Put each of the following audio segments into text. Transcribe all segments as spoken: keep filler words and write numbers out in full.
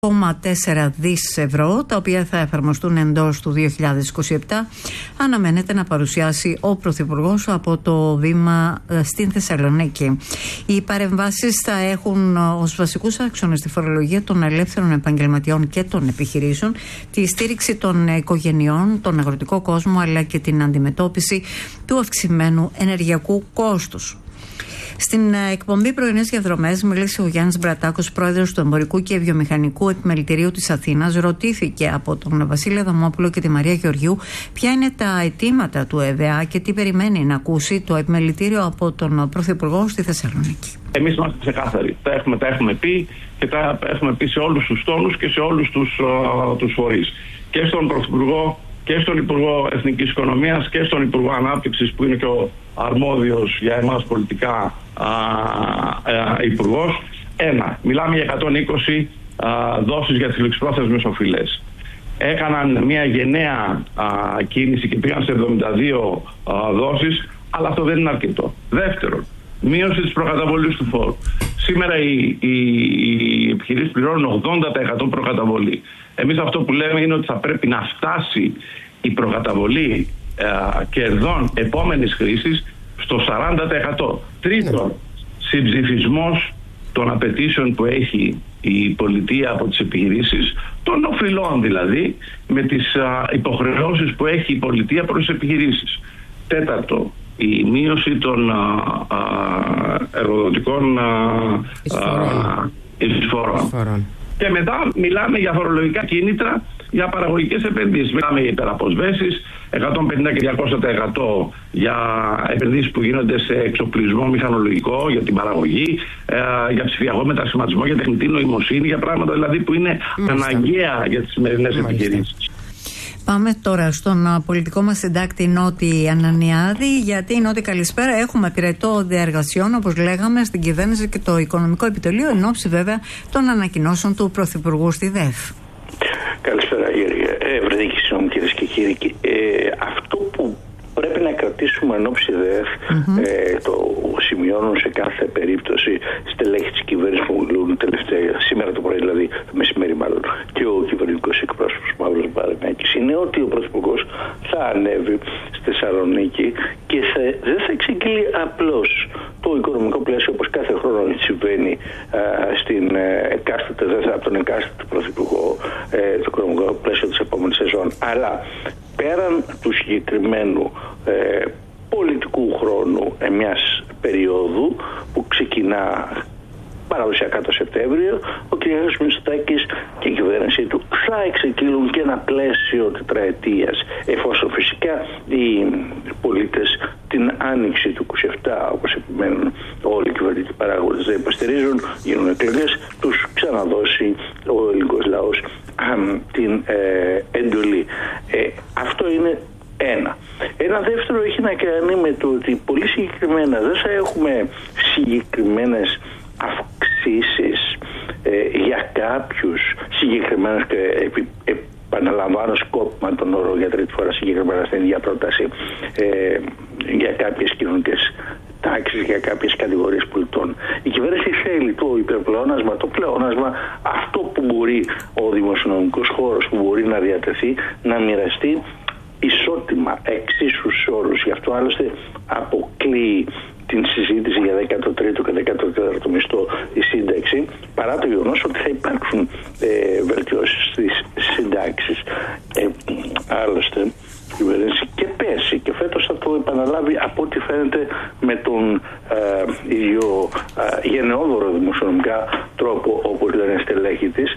τέσσερα δις ευρώ, τα οποία θα εφαρμοστούν εντός του δύο χιλιάδες είκοσι επτά, αναμένεται να παρουσιάσει ο Πρωθυπουργός από το βήμα στην Θεσσαλονίκη. Οι παρεμβάσεις θα έχουν ως βασικούς άξονες τη φορολογία των ελεύθερων επαγγελματιών και των επιχειρήσεων, τη στήριξη των οικογενειών, τον αγροτικό κόσμο, αλλά και την αντιμετώπιση του αυξημένου ενεργειακού κόστους. Στην εκπομπή Πρωινές Διαδρομές μίλησε ο Γιάννης Μπρατάκος, πρόεδρος του Εμπορικού και Βιομηχανικού Επιμελητηρίου της Αθήνας. Ρωτήθηκε από τον Βασίλη Αδαμόπουλο και τη Μαρία Γεωργιού ποια είναι τα αιτήματα του ΕΒΑ και τι περιμένει να ακούσει το Επιμελητήριο από τον Πρωθυπουργό στη Θεσσαλονίκη. Εμείς είμαστε ξεκάθαροι. Τα έχουμε, τα έχουμε πει και τα έχουμε πει σε όλους τους τόνους και σε όλους τους, uh, τους φορείς. Και στον Πρωθυπουργό και στον Υπουργό Εθνικής Οικονομίας και στον Υπουργό Ανάπτυξης, που είναι και ο αρμόδιος για εμάς πολιτικά α, α, υπουργός. Ένα, μιλάμε για εκατόν είκοσι α, δόσεις για τις ληξιπρόθεσμες οφειλές. Έκαναν μια γενναία α, κίνηση και πήγαν σε εβδομήντα δύο α, δόσεις, αλλά αυτό δεν είναι αρκετό. Δεύτερον, μείωση της προκαταβολής του φόρου. Σήμερα οι, οι, οι επιχειρήσεις πληρώνουν ογδόντα τοις εκατό προκαταβολή. Εμείς αυτό που λέμε είναι ότι θα πρέπει να φτάσει η προκαταβολή ε, κερδών επόμενης χρήσης στο σαράντα τοις εκατό. Τρίτον, συμψηφισμός των απαιτήσεων που έχει η πολιτεία από τις επιχειρήσεις, των οφειλών δηλαδή, με τις α, υποχρεώσεις που έχει η πολιτεία προς τις επιχειρήσεις. Τέταρτο, η μείωση των α, α, εργοδοτικών εισφορών. Και μετά μιλάμε για φορολογικά κίνητρα για παραγωγικές επενδύσεις. Μιλάμε για υπεραποσβέσεις, εκατόν πενήντα και διακόσια τοις εκατό για επενδύσεις που γίνονται σε εξοπλισμό μηχανολογικό, για την παραγωγή, ε, για ψηφιακό μετασχηματισμό, για τεχνητή νοημοσύνη, για πράγματα δηλαδή που είναι Μάλιστα. αναγκαία για τις σημερινές επιχειρήσεις. Πάμε τώρα στον πολιτικό μας συντάκτη Νότι Ανανιάδη, γιατί Νότι καλησπέρα. Έχουμε πυρετό διαργασιών, όπως λέγαμε, στην κυβέρνηση και το Οικονομικό Επιτελείο, εν ώψη βέβαια των ανακοινώσεων του Πρωθυπουργού στη ΔΕΘ. Καλησπέρα κύριε Ευρεδίκη, συγγνώμη κυρίες και κύριοι. Ε, αυτό που πρέπει να κρατήσουμε εν ώψη ΔΕΘ, mm-hmm. ε, το σημειώνουν σε κάθε περίπτωση στελέχη της κυβέρνησης που μιλούν τελευταία, σήμερα το πρωί δηλαδή, το μεσημέρι μάλλον, και ο κυβερνητικός εκπρόσωπος Παύλος Μπαρενάκης, είναι ότι ο Πρωθυπουργός θα ανέβει στη Θεσσαλονίκη και θα, δεν θα εξαγγείλει απλώς το οικονομικό πλαίσιο όπως κάθε χρόνο συμβαίνει α, στην εκάστοτε, δεν θα από τον εκάστοτε Πρωθυπουργό, ε, το οικονομικό πλαίσιο της επόμενης σεζόν, αλλά πέραν του συγκεκριμένου ε, πολιτικού χρόνου ε, μιας περίοδου που ξεκινά παραδοσιακά το Σεπτέμβριο, ο κ. Μητσοτάκης και η κυβέρνησή του θα εξεκύλουν και ένα πλαίσιο τετραετίας, εφόσον φυσικά οι πολίτες την άνοιξη του είκοσι επτά, όπως επιμένουν όλοι οι κυβερνητικοί παράγοντες, δεν υποστηρίζουν, γίνουν εκλογές, τους ξαναδώσει ο ελληνικός λαός α, την ε, εντολή. Ε, αυτό είναι ένα. Ένα δεύτερο έχει να κάνει με το ότι πολύ συγκεκριμένα δεν θα έχουμε συγκεκριμένες αυξήσεις ε, για κάποιους συγκεκριμένους και επι, επαναλαμβάνω σκόπιμα τον όρο για τρίτη φορά συγκεκριμένα στην ίδια πρόταση ε, για κάποιες κοινωνικές τάξεις, για κάποιες κατηγορίες πολιτών. Η κυβέρνηση θέλει το υπερπλεόνασμα, το πλεόνασμα, αυτό που μπορεί ο δημοσιονομικός χώρος που μπορεί να διατεθεί να μοιραστεί ισότιμα εξίσου σε όλους. Γι' αυτό άλλωστε αποκλείει την συζήτηση για δέκατο τρίτο και δέκατο τέταρτο μισθό η σύνταξη, παρά το γεγονός ότι θα υπάρξουν ε, βελτιώσεις στις συντάξεις. Ε, άλλωστε η κυβέρνηση και πέρσι και φέτος θα το επαναλάβει από ό,τι φαίνεται με τον ε, ίδιο ε, γενναιόδωρο δημοσιονομικά τρόπο, όπως λένε στελέχη της.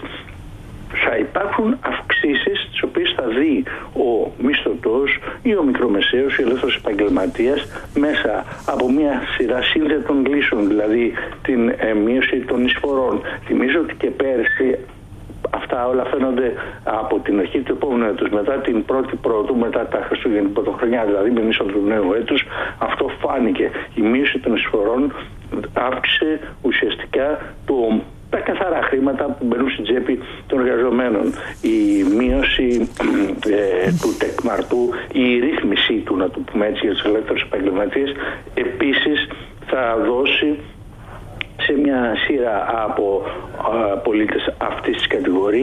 Θα υπάρχουν αυξήσεις τις οποίες θα δει ο μισθωτός ή ο μικρομεσαίος ή ο ελεύθερος επαγγελματίας μέσα από μια σειρά σύνδετων λύσεων, δηλαδή την ε, μείωση των εισφορών. Θυμίζω ότι και πέρσι αυτά όλα φαίνονται από την αρχή του επόμενου έτους, μετά την πρώτη πρώτου, μετά τα Χριστούγεννα, την πρωτοχρονιά, δηλαδή με μισό του νέου έτους, αυτό φάνηκε. Η μείωση των εισφορών αύξησε ουσιαστικά το τα καθαρά χρήματα που μπαίνουν στην τσέπη των εργαζομένων. Η μείωση ε, του τεκμαρτού, η ρύθμιση του, να το πούμε έτσι, για τους ελεύθερους επαγγελματίες, επίσης θα δώσει σε μια σειρά από α, πολίτες αυτής της κατηγορίας